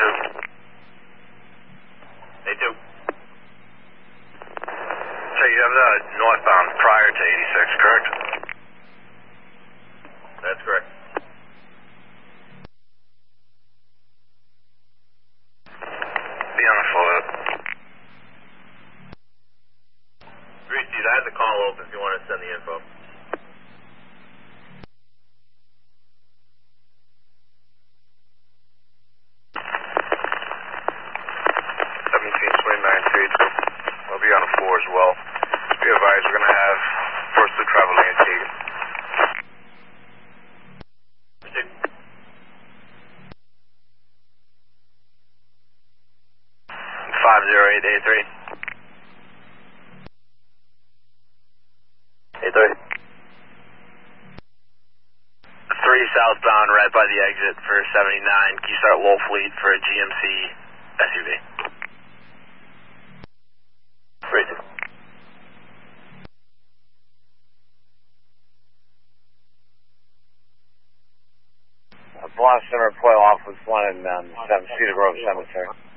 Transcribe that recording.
A2. So you have the northbound prior to 86, correct? That's correct. Be on the floor. 3 seat, I have the call open if you want to send the info. 1729 feet. We'll be on the floor as well. Be advised, we're going to have first to travel lane taken. 50883. 83. 3 southbound right by the exit for 79. Can you start Wolf Fleet for a GMC SUV? 3-2. Blast Center, play off with 1 and 7 Cedar Grove Cemetery.